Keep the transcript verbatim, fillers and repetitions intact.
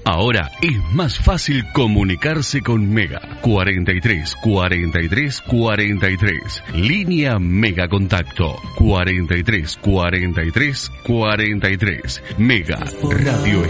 Ahora es más fácil comunicarse con Mega. cuarenta y tres, cuarenta y tres, cuarenta y tres. Línea Mega Contacto. cuarenta y tres, cuarenta y tres, cuarenta y tres. Mega Radio